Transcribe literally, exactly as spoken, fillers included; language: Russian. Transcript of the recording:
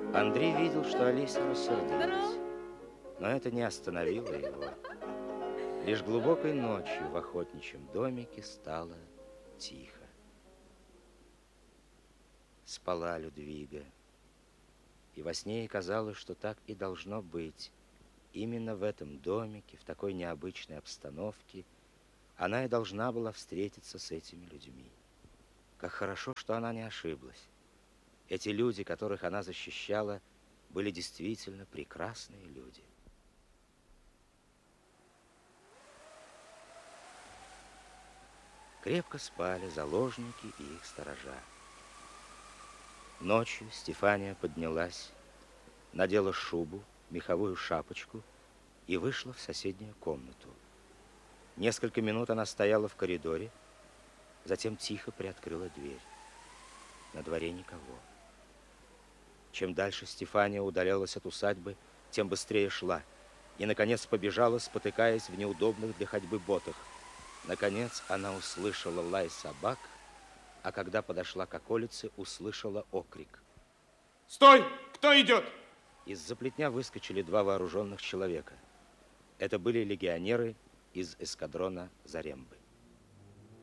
Андрей видел, что Олеся рассердилась, но это не остановило его. Лишь глубокой ночью в охотничьем домике стало тихо. Спала Людвига, и во сне ей казалось, что так и должно быть. Именно в этом домике, в такой необычной обстановке, она и должна была встретиться с этими людьми. Как хорошо, что она не ошиблась. Эти люди, которых она защищала, были действительно прекрасные люди. Крепко спали заложники и их сторожа. Ночью Стефания поднялась, надела шубу, меховую шапочку и вышла в соседнюю комнату. Несколько минут она стояла в коридоре, затем тихо приоткрыла дверь. На дворе никого. Чем дальше Стефания удалялась от усадьбы, тем быстрее шла и, наконец, побежала, спотыкаясь в неудобных для ходьбы ботах. Наконец, она услышала лай собак, а когда подошла к околице, услышала окрик. Стой! Кто идет? Из-за плетня выскочили два вооруженных человека. Это были легионеры из эскадрона Зарембы.